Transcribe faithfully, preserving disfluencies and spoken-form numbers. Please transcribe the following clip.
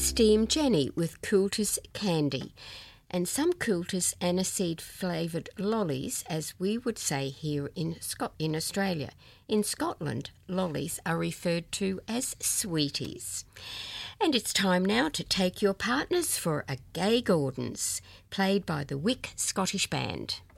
Steam Jenny with Coulter's Candy, and some Coulter's aniseed flavoured lollies, as we would say here in Scot- in Australia. In Scotland, lollies are referred to as sweeties. And it's time now to take your partners for a Gay Gordons, played by the Wick Scottish Band.